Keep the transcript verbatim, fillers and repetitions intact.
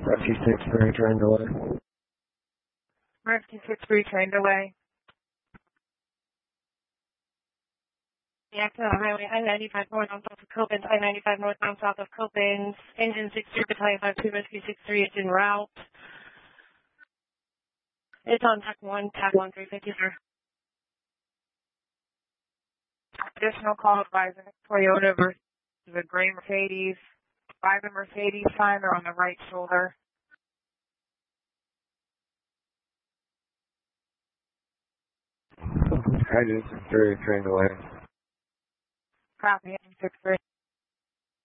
Rescue six three, train delay. Rescue six three, train delay. The accident on Highway I ninety-five north on south of Copens, I ninety-five northbound south of Copens. Engine six zero Battalion five two, Rescue six three is en route. It's on tack one, tack one three fifty, sir. Additional call advising Toyota versus the gray Mercedes. By the Mercedes sign, they're on the right shoulder. Engine six three, train delay. Copy, engine six three.